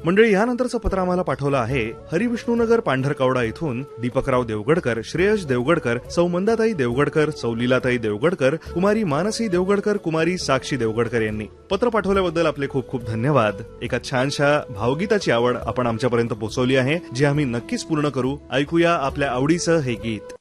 मंडळी, यानंतरचं पत्र आम्हाला पाठवलं आहे हरिविष्णूनगर पांढरकवडा इथून दीपकराव देवगडकर, श्रेयश देवगडकर, सौ मंदाताई देवगडकर, सौ लीलाताई देवगडकर, कुमारी मानसी देवगडकर, कुमारी साक्षी देवगडकर यांनी. पत्र पाठवल्याबद्दल आपले खूप खूप धन्यवाद. एका छानशा भावगीताची आवड आपण आमच्यापर्यंत पोहोचवली आहे, जी आम्ही नक्कीच पूर्ण करू. ऐकूया आपल्या आवडीचं हे गीत.